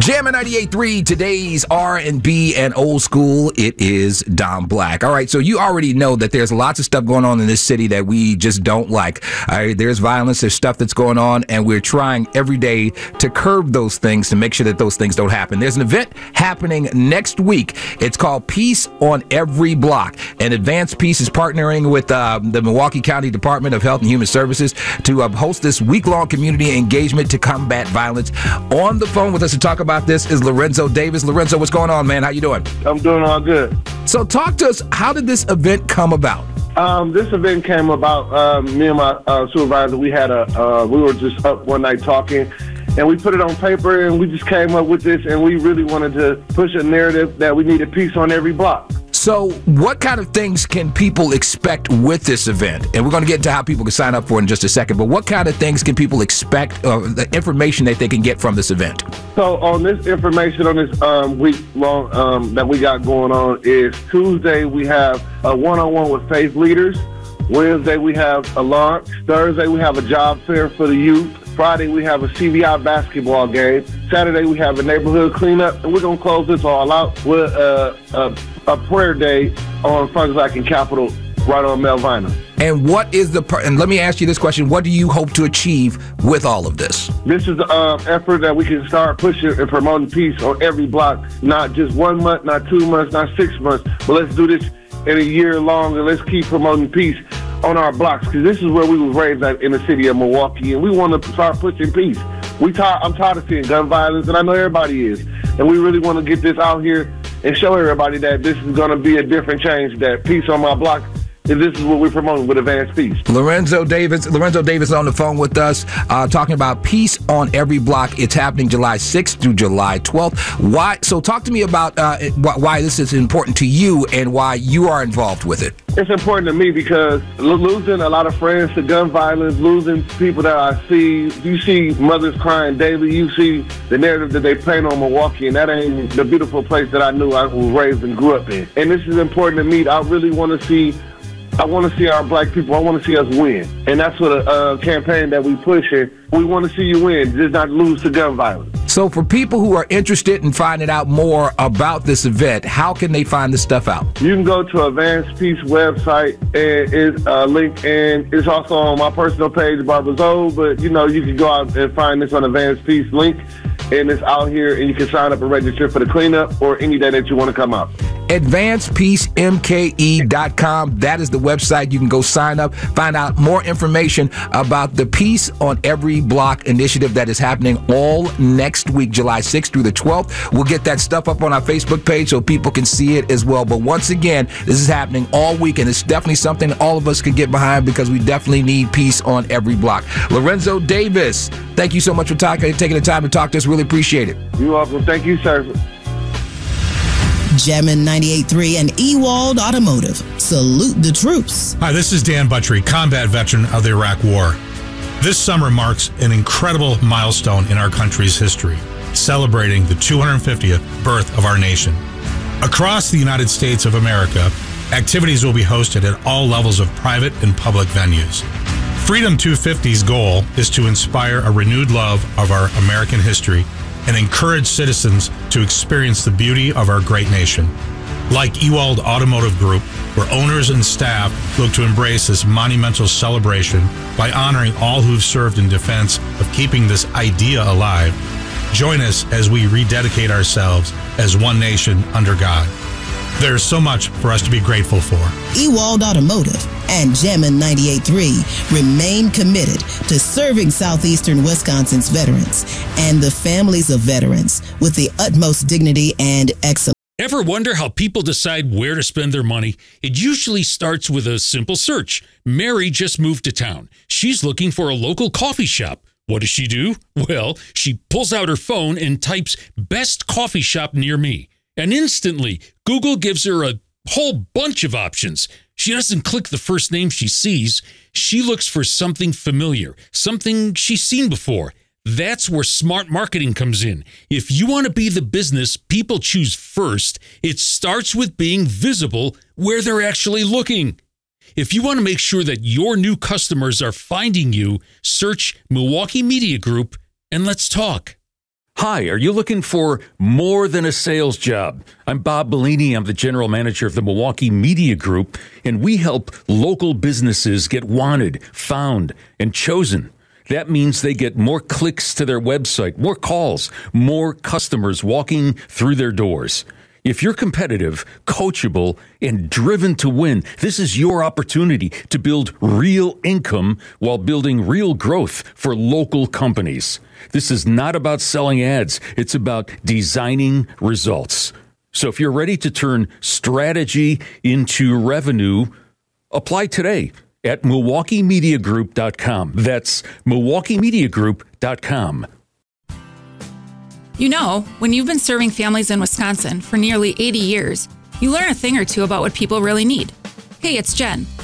Jammin' 98.3, today's R&B and old school, it is Dom Black. All right, so you already know that there's lots of stuff going on in this city that we just don't like. All right, there's violence, there's stuff that's going on, and we're trying every day to curb those things to make sure that those things don't happen. There's an event happening next week. It's called Peace on Every Block. And Advanced Peace is partnering with the Milwaukee County Department of Health and Human Services to host this week-long community engagement to combat violence. On the phone with us to talk about this is Lorenzo Davis. Lorenzo, what's going on, man? How you doing? I'm doing all good. So talk to us. How did this event come about? This event came about, me and my supervisor, we were just up one night talking, and we put it on paper, and we just came up with this, and we really wanted to push a narrative that we needed peace on every block. So what kind of things can people expect with this event? And we're going to get into how people can sign up for it in just a second, but what kind of things can people expect, the information that they can get from this event? So on this information, on this week-long that we got going on is Tuesday we have a one-on-one with faith leaders. Wednesday we have a launch. Thursday we have a job fair for the youth. Friday we have a CVI basketball game. Saturday we have a neighborhood cleanup. And we're going to close this all out with a prayer day on Frontenac Capitol right on Melvina. And what is and let me ask you this question, what do you hope to achieve with all of this? This is an effort that we can start pushing and promoting peace on every block, not just 1 month, not 2 months, not 6 months, but let's do this in a year long, and let's keep promoting peace on our blocks, because this is where we were raised at in the city of Milwaukee, and we want to start pushing peace. I'm tired of seeing gun violence, and I know everybody is, and we really want to get this out here and show everybody that this is going to be a different change, that peace on my block, and this is what we're promoting with Advanced Peace. Lorenzo Davis on the phone with us, talking about Peace on Every Block. It's happening July 6th through July 12th. Why? So talk to me about why this is important to you and why you are involved with it. It's important to me because losing a lot of friends to gun violence, losing people that I see, you see mothers crying daily, you see the narrative that they paint on Milwaukee, and that ain't the beautiful place that I knew I was raised and grew up in. And this is important to me. I really want to see our black people, I want to see us win. And that's what a campaign that we pushing. We want to see you win, just not lose to gun violence. So for people who are interested in finding out more about this event, how can they find this stuff out? You can go to Advanced Peace website, and it's a link, and it's also on my personal page, Barbara Zoe, but you can go out and find this on Advanced Peace link, and it's out here, and you can sign up and register for the cleanup or any day that you want to come out. AdvancedPeaceMKE.com. That is the website. You can go sign up, find out more information about the Peace on Every Block initiative that is happening all next week, July 6th through the 12th. We'll get that stuff up on our Facebook page so people can see it as well. But once again, this is happening all week, and it's definitely something all of us can get behind because we definitely need peace on every block. Lorenzo Davis, thank you so much for taking the time to talk to us. Really appreciate it. You're welcome. Thank you, sir. Jammin' 98.3 and Ewald Automotive. Salute the troops. Hi, this is Dan Buttrey, combat veteran of the Iraq War. This summer marks an incredible milestone in our country's history, celebrating the 250th birth of our nation. Across the United States of America, activities will be hosted at all levels of private and public venues. Freedom 250's goal is to inspire a renewed love of our American history and encourage citizens to experience the beauty of our great nation. Like Ewald Automotive Group, where owners and staff look to embrace this monumental celebration by honoring all who've served in defense of keeping this idea alive, join us as we rededicate ourselves as one nation under God. There's so much for us to be grateful for. Ewald Automotive and Jammin' 98.3 remain committed to serving southeastern Wisconsin's veterans and the families of veterans with the utmost dignity and excellence. Ever wonder how people decide where to spend their money? It usually starts with a simple search. Mary just moved to town. She's looking for a local coffee shop. What does she do? Well, she pulls out her phone and types "best coffee shop near me." And instantly, Google gives her a whole bunch of options. She doesn't click the first name she sees. She looks for something familiar, something she's seen before. That's where smart marketing comes in. If you want to be the business people choose first, it starts with being visible where they're actually looking. If you want to make sure that your new customers are finding you, search Milwaukee Media Group and let's talk. Hi, are you looking for more than a sales job? I'm Bob Bellini. I'm the general manager of the Milwaukee Media Group, and we help local businesses get wanted, found, and chosen. That means they get more clicks to their website, more calls, more customers walking through their doors. If you're competitive, coachable, and driven to win, this is your opportunity to build real income while building real growth for local companies. This is not about selling ads. It's about designing results. So if you're ready to turn strategy into revenue, apply today at MilwaukeeMediaGroup.com. That's MilwaukeeMediaGroup.com. You know, when you've been serving families in Wisconsin for nearly 80 years, you learn a thing or two about what people really need. Hey, it's Jen.